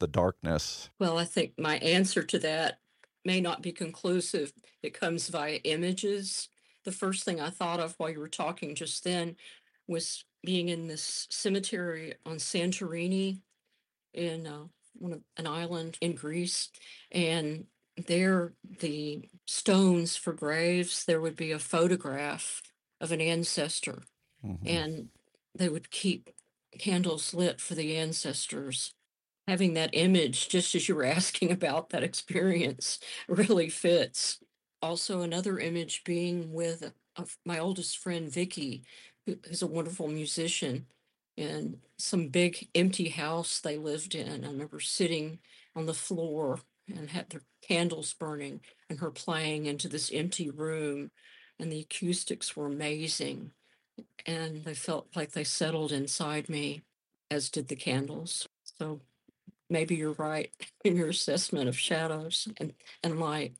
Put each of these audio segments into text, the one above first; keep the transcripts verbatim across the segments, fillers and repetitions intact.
the darkness? Well, I think my answer to that may not be conclusive. It comes via images. The first thing I thought of while you were talking just then was being in this cemetery on Santorini in uh, one of, an island in Greece, and there the stones for graves there would be a photograph of an ancestor, Hmm. and they would keep candles lit for the ancestors. Having that image, just as you were asking about that experience, really fits. Also, another image being with a, my oldest friend, Vicky, who is a wonderful musician, in some big empty house they lived in. I remember sitting on the floor and had their candles burning and her playing into this empty room, and the acoustics were amazing. And they felt like they settled inside me, as did the candles. So maybe you're right in your assessment of shadows and, and light.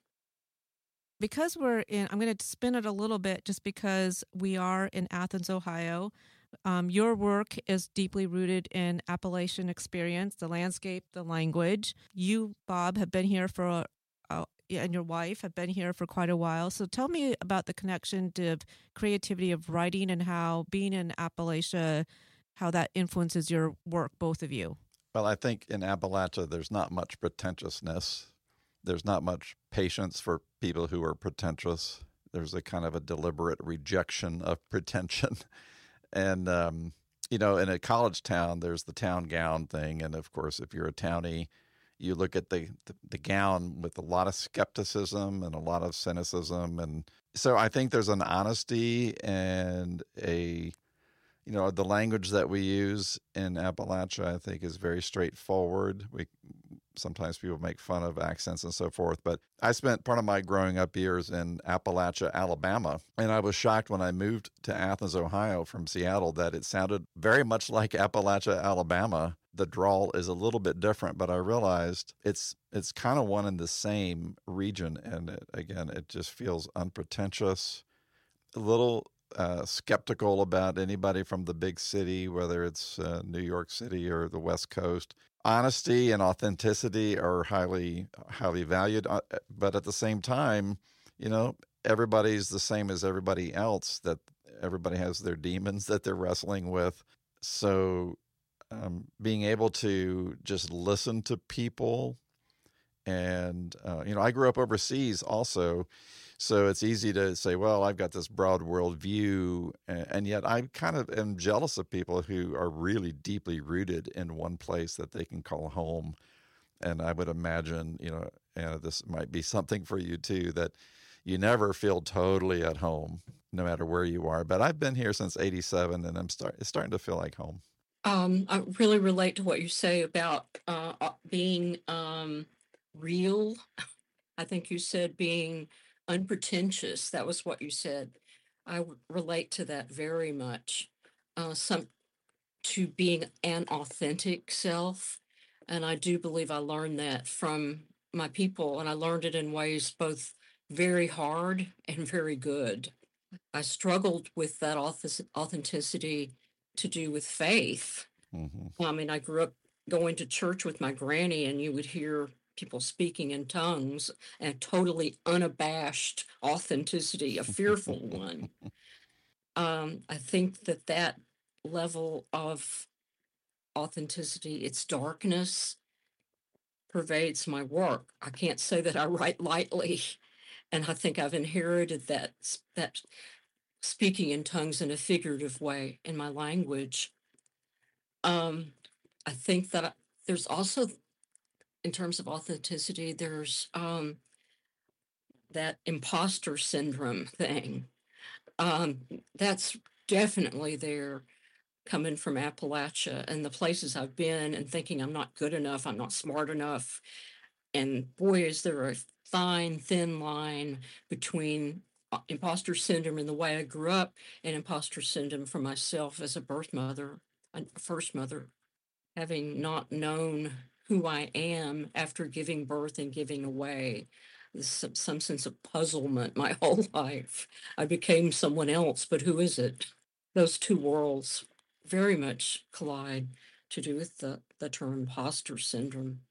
Because we're in, I'm going to spin it a little bit just because we are in Athens, Ohio. Um, your work is deeply rooted in Appalachian experience, the landscape, the language. You, Bob, have been here for, a, a, and your wife have been here for quite a while. So tell me about the connection to creativity of writing and how being in Appalachia, how that influences your work, both of you. Well, I think in Appalachia, there's not much pretentiousness. There's not much patience for people who are pretentious. There's a kind of a deliberate rejection of pretension. And, um, you know, in a college town, there's the town gown thing. And of course, if you're a townie, you look at the, the, the gown with a lot of skepticism and a lot of cynicism. And so I think there's an honesty and a you know, the language that we use in Appalachia, I think, is very straightforward. We sometimes people make fun of accents and so forth, but I spent part of my growing up years in Appalachia, Alabama, and I was shocked when I moved to Athens, Ohio from Seattle that it sounded very much like Appalachia, Alabama. The drawl is a little bit different, but I realized it's it's kind of one and the same region, and it, again, it just feels unpretentious, a little uh, skeptical about anybody from the big city, whether it's uh, New York City or the West Coast. Honesty and authenticity are highly, highly valued, uh, but at the same time, you know, everybody's the same as everybody else. That everybody has their demons that they're wrestling with. So, um, being able to just listen to people, and uh, you know, I grew up overseas also. So it's easy to say, well, I've got this broad world view, and yet I kind of am jealous of people who are really deeply rooted in one place that they can call home. And I would imagine, you know, uh, this might be something for you too, that you never feel totally at home, no matter where you are. But I've been here since eighty-seven, and I'm start, it's starting to feel like home. Um, I really relate to what you say about uh, uh, being um, real. I think you said being unpretentious. That was what you said. I would relate to that very much. Uh, some to being an authentic self, and I do believe I learned that from my people, and I learned it in ways both very hard and very good. I struggled with that auth- authenticity to do with faith. Hmm. I mean, I grew up going to church with my granny, and you would hear people speaking in tongues and totally unabashed authenticity, a fearful one. Um, I think that that level of authenticity, its darkness, pervades my work. I can't say that I write lightly, and I think I've inherited that that speaking in tongues in a figurative way in my language. Um, I think that I, there's also, in terms of authenticity, there's um, that imposter syndrome thing. Um, that's definitely there coming from Appalachia and the places I've been and thinking I'm not good enough, I'm not smart enough. And boy, is there a fine, thin line between uh, imposter syndrome in the way I grew up and imposter syndrome for myself as a birth mother, a first mother, having not known who I am after giving birth and giving away. Some, some sense of puzzlement my whole life. I became someone else, but who is it? Those two worlds very much collide to do with the, the term imposter syndrome.